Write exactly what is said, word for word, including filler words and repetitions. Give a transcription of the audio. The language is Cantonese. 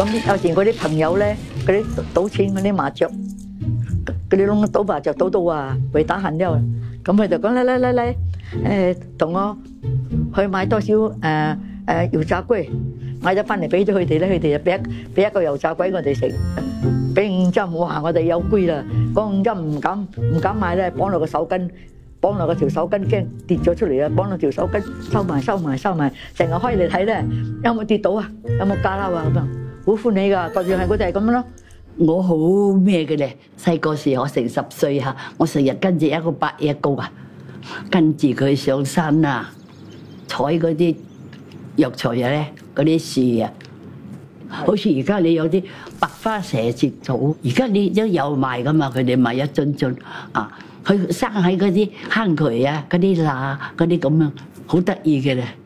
咁有時嗰啲朋友咧，嗰啲賭錢嗰啲麻雀，嗰啲窿賭麻雀賭到啊，會打痕之後，咁佢就講嚟嚟嚟嚟，誒同我去買多少誒誒油炸龜，買咗翻嚟俾咗佢哋咧，佢哋就俾一俾一個油炸龜我哋食，俾五針，哇！我哋有龜啦，嗰五針唔敢唔敢買咧，綁落個手巾。綁落個條手巾，驚跌咗出嚟啊！綁落條手巾收埋收埋收埋，成日開嚟睇咧，有冇跌到啊？有冇加撈啊？咁樣好歡喜噶，個樣係佢哋係咁樣咯。 我好咩嘅咧？細個時我成十歲嚇，我成日跟住一個伯爺公啊，跟住佢上山啊，採嗰啲藥材啊咧，嗰啲樹啊，好似而家你有啲白花蛇節草，而家你都有賣噶嘛？佢哋賣一樽樽啊。佢生喺嗰啲坑渠啊，嗰啲罅，嗰啲咁樣，好得意嘅咧。